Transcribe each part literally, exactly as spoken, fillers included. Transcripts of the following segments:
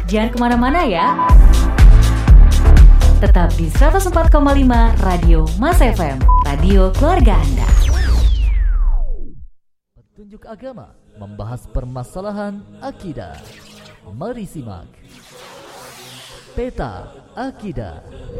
Jangan kemana-mana ya. Tetap di seratus empat koma lima Radio Mas F M, radio keluarga Anda. Petunjuk agama membahas permasalahan akidah. Mari simak Peta Akidah.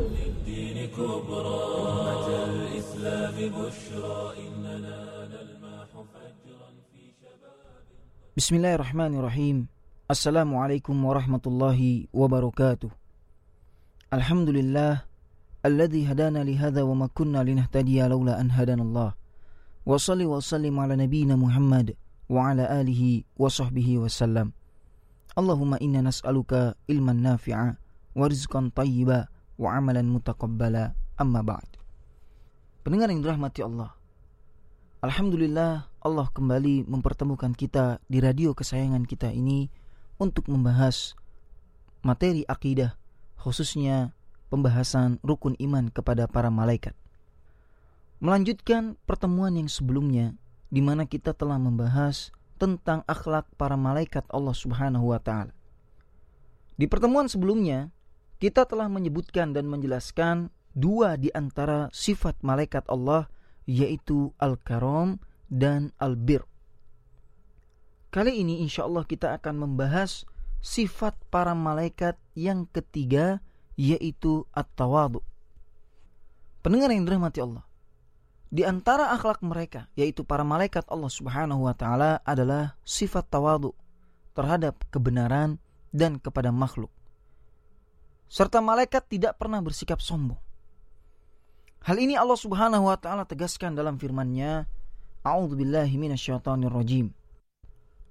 Bismillahirrahmanirrahim. Assalamualaikum warahmatullahi wabarakatuh. Alhamdulillah alladzi hadana li hadza wa ma kunna linahtadiya laula an hadanallah. Wa shalli wa sallim ala nabiyyina Muhammad wa ala alihi wa sahbihi wa sallam. Allahumma inna nas'aluka ilman nafi'a wa rizqan thayyiba wa amalan mutaqabbala, amma ba'd. Pendengar yang dirahmati Allah, alhamdulillah Allah kembali mempertemukan kita di radio kesayangan kita ini untuk membahas materi akidah, khususnya pembahasan rukun iman kepada para malaikat. Melanjutkan pertemuan yang sebelumnya, di mana kita telah membahas tentang akhlak para malaikat Allah Subhanahu wa Ta'ala. Di pertemuan sebelumnya, kita telah menyebutkan dan menjelaskan dua di antara sifat malaikat Allah, yaitu Al-Karam dan Al-Bir. Kali ini insya Allah kita akan membahas sifat para malaikat yang ketiga, yaitu At-Tawadhu. Pendengar yang dirahmati Allah, di antara akhlak mereka, yaitu para malaikat Allah Subhanahu wa Ta'ala, adalah sifat tawadhu terhadap kebenaran dan kepada makhluk. Serta malaikat tidak pernah bersikap sombong. Hal ini Allah Subhanahu wa Ta'ala tegaskan dalam firman-Nya, A'udzubillahi minasyaitonir rajim.